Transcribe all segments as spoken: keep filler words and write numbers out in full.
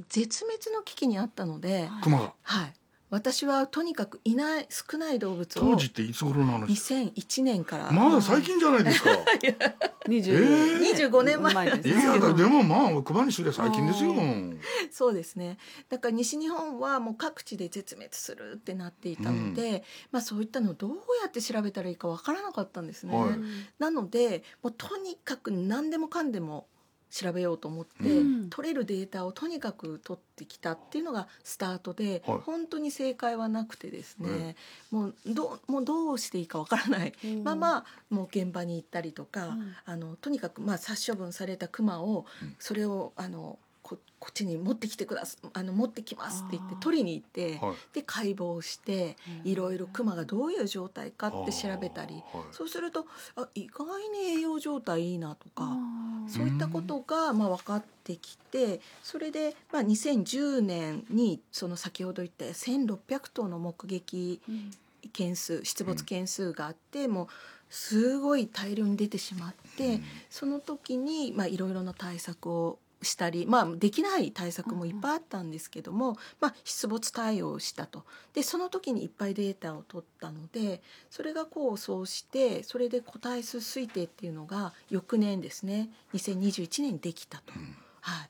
絶滅の危機にあったので、 クマが、 はい、私はとにかくいない少ない動物を当時っていつ頃の話？ にせんいちねんからまだ最近じゃないですか。 にじゅう、 えーにじゅうごねんまえですいやだでもまあクマにすりゃ最近ですよ。 そうですね。だから西日本はもう各地で絶滅するってなっていたので、うん、まあ、そういったのをどうやって調べたらいいかわからなかったんですね、はい、なのでもうとにかく何でもかんでも調べようと思って、うん、取れるデータをとにかく取ってきたっていうのがスタートで、はい、本当に正解はなくてですね、うん、もうどう、もうどうしていいかわからない、うん、まあまあもう現場に行ったりとか、うん、あのとにかくまあ殺処分されたクマを、うん、それをあのこ, こっちに持ってきてくださあの持ってきますって言って取りに行って、はい、で解剖していろいろクマがどういう状態かって調べたり、はい、そうするとあ意外に栄養状態いいなとかそういったことがまあ分かってきて、それでまあにせんじゅうねんにその先ほど言ったせんろっぴゃくとうの目撃件数、出没件数があって、もうすごい大量に出てしまって、その時にまあいろいろな対策をしたり、まあ、できない対策もいっぱいあったんですけども、まあ、出没対応をしたと。でその時にいっぱいデータを取ったので、それが功を奏してそれで個体数推定っていうのが翌年ですねにせんにじゅういちねんにできたと、うんはい、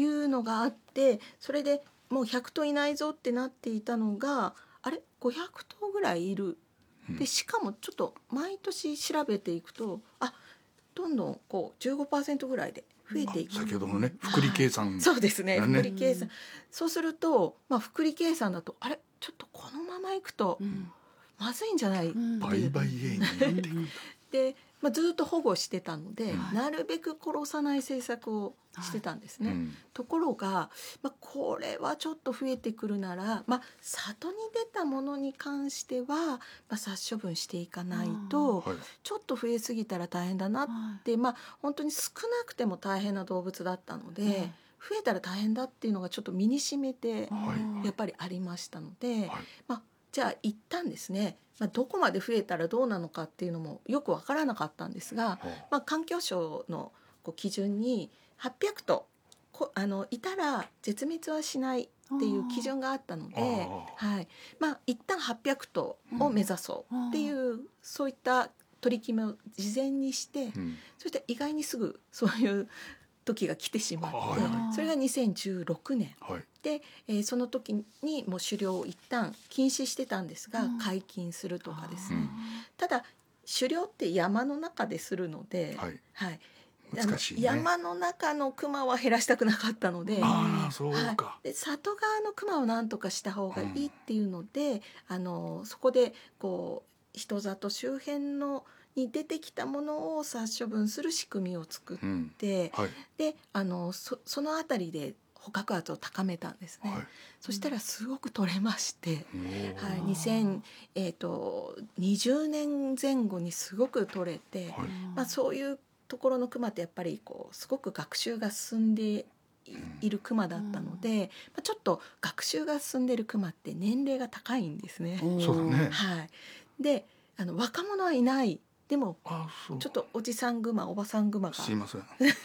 いうのがあって、それでもうひゃくとういないぞってなっていたのがあれごひゃくとうぐらいいる。でしかもちょっと毎年調べていくとあどんどんこう じゅうごパーセント ぐらいで増えていく。 先ほどのね複利計算、 はい、そうですね、複利計算、うん、そうすると、まあ、複利計算だとあれちょっとこのままいくとまずいんじゃない、うん、 倍々ゲイになっていくんだで、まあ、ずっと保護してたので、うん、なるべく殺さない政策をしてたんですね、はいうん、ところが、まあ、これはちょっと増えてくるなら、まあ、里に出たものに関しては、まあ、殺処分していかないと、はい、ちょっと増えすぎたら大変だなって、はいまあ、本当に少なくても大変な動物だったので、はい、増えたら大変だっていうのがちょっと身に染めて、はい、やっぱりありましたので、はいまあ、じゃあ一旦ですねまあ、どこまで増えたらどうなのかっていうのもよく分からなかったんですが、まあ、環境省のこう基準にはっぴゃくとうこあのいたら絶滅はしないっていう基準があったので、はいまあ、一旦はっぴゃくとうを目指そうっていう、うん、そういった取り決めを事前にして、うん、そして意外にすぐそういう時が来てしまって、はい、それがにせんじゅうろくねん、はいでえー、その時にもう狩猟を一旦禁止してたんですが、うん、解禁するとかですね、うん、ただ狩猟って山の中でするので、はいはい、難しいね、山の中のクマは減らしたくなかったので、 あそうか、 はい、で里側のクマをなんとかした方がいいっていうので、うん、あのそこでこう人里周辺のに出てきたものを殺処分する仕組みを作って、うんはい、であの そ, そのあたりで捕獲圧を高めたんですね、はい、そしたらすごく取れまして、はい、にせんにじゅうねんぜん後にすごく取れて、はいまあ、そういうところのクマってやっぱりこうすごく学習が進んでいるクマだったので、うんまあ、ちょっと学習が進んでいるクマって年齢が高いんですね。 そうだね、 はい、であの若者はいないでもちょっとおじさんグマおばさんグマがすいません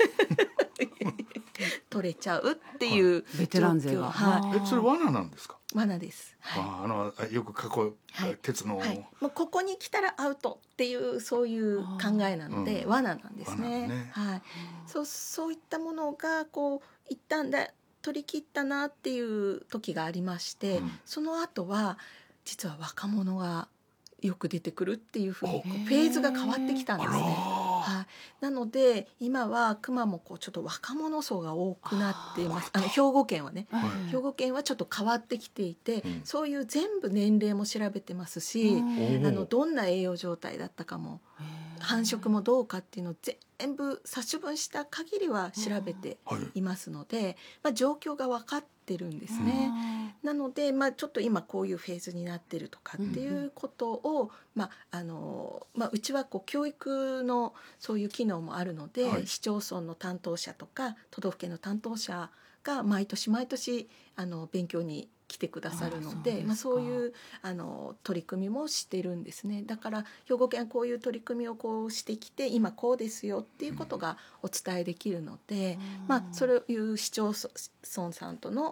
取れちゃうっていう、はい、 ベテラン勢が、 はい、えそれ罠なんですか？ 罠です、 はい、ああのよく過去、はい、鉄の、はい、 もうここに来たらアウトっていうそういう考えなので、うん、罠なんですね、ねはい、そうそういったものがこう一旦で取り切ったなっていう時がありまして、うん、その後は実は若者がよく出てくるっていうふうにこうフェーズが変わってきたんですね、はい、なので今はクマもこうちょっと若者層が多くなっています。あの兵庫県はね、はい、兵庫県はちょっと変わってきていて、うん、そういう全部年齢も調べてますし、あのどんな栄養状態だったかも繁殖もどうかっていうのを全部殺処分した限りは調べていますので、はいまあ、状況が分かってるんですね。なので、まあ、ちょっと今こういうフェーズになってるとかっていうことを、まああのまあ、うちはこう教育のそういう機能もあるので、はい、市町村の担当者とか都道府県の担当者が毎年毎年あの勉強に来てくださるので、そうまあ、そういうあの取り組みもしてるんですね。だから兵庫県はこういう取り組みをこうしてきて今こうですよっていうことがお伝えできるので、うんまあ、そういう市町村さんとの